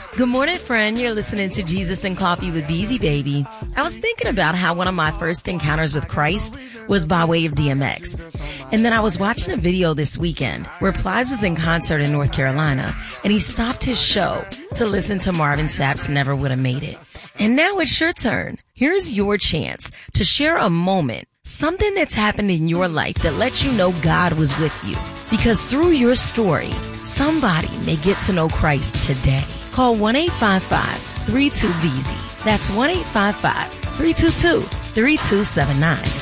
Good morning, friend. You're listening to Jesus and Coffee with Beezy Baby. I was thinking about how one of my first encounters with Christ was by way of DMX. And then I was watching a video this weekend where Plies was in concert in North Carolina, and he stopped his show to listen to Marvin Sapp's Never Would Have Made It. And now it's your turn. Here's your chance to share a moment, something that's happened in your life that lets you know God was with you. Because through your story, somebody may get to know Christ today. Call 1-855-32-BEEZY. That's 1-855-322-3279.